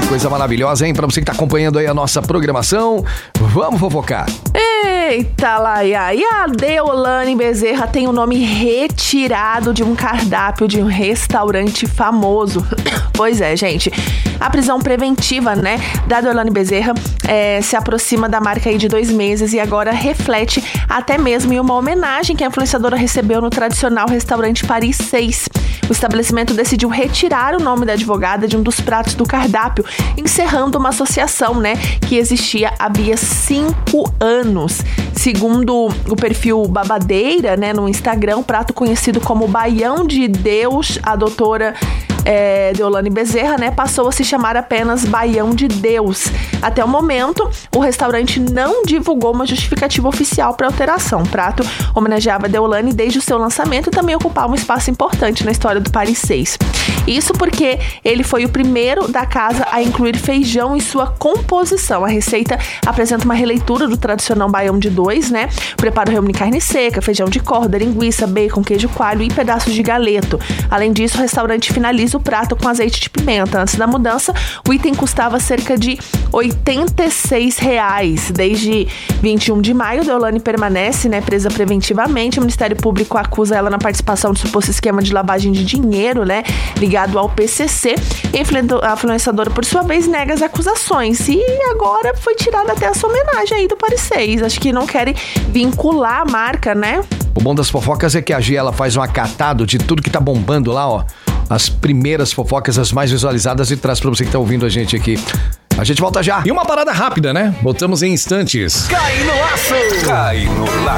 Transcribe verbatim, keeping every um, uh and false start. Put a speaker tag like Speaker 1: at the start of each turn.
Speaker 1: coisa maravilhosa, hein? Pra você que tá acompanhando aí a nossa programação, vamos fofocar.
Speaker 2: Eita, Laia, e a Deolane Bezerra tem o nome retirado de um cardápio de um restaurante famoso. Pois é, gente, a prisão preventiva, né, da Deolane Bezerra é, se aproxima da marca aí de dois meses e agora reflete até mesmo em uma homenagem que a influenciadora recebeu no tradicional restaurante Paris seis. O estabelecimento decidiu retirar o nome da advogada de um dos pratos do cardápio, encerrando uma associação, né, que existia havia cinco anos. Segundo o perfil Babadeira, né, no Instagram, o prato conhecido como Baião de Deus, a doutora É, Deolane Bezerra, né, passou a se chamar apenas Baião de Deus. Até o momento, o restaurante não divulgou uma justificativa oficial para a alteração. O prato homenageava Deolane desde o seu lançamento e também ocupava um espaço importante na história do Paris seis. Isso porque ele foi o primeiro da casa a incluir feijão em sua composição. A receita apresenta uma releitura do tradicional Baião de Dois, né? O preparo reúne carne seca, feijão de corda, linguiça, bacon, queijo coalho e pedaços de galeto. Além disso, o restaurante finaliza o prato com azeite de pimenta. Antes da mudança, o item custava cerca de oitenta e seis reais. Desde vinte e um de maio, Deolane permanece, né, presa preventivamente. O Ministério Público acusa ela na participação de suposto esquema de lavagem de dinheiro, né, ligado ao P C C. E a influenciadora, por sua vez, nega as acusações. E agora foi tirada até essa homenagem aí do Paris seis. Acho que não querem vincular a marca, né?
Speaker 1: O bom das fofocas é que a G, ela faz um acatado de tudo que tá bombando lá, ó. As primeiras fofocas, as mais visualizadas, e traz pra você que tá ouvindo a gente aqui. A gente volta já. E uma parada rápida, né? Voltamos em instantes.
Speaker 3: Cai no laço! Cai no laço!